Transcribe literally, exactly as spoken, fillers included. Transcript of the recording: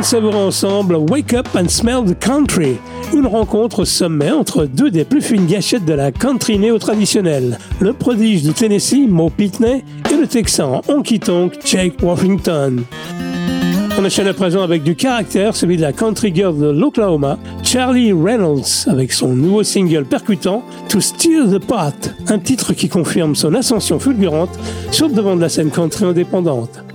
savourer ensemble Wake Up and Smell the Country, une rencontre au sommet entre deux des plus fines gâchettes de la country néo-traditionnelle, le prodige du Tennessee Mo Pitney et le texan honky-tonk Jake Washington. On enchaîne à présent avec du caractère, celui de la country girl de l'Oklahoma, Charlie Reynolds, avec son nouveau single percutant To Stir the Pot, un titre qui confirme son ascension fulgurante sur le devant de la scène country indépendante.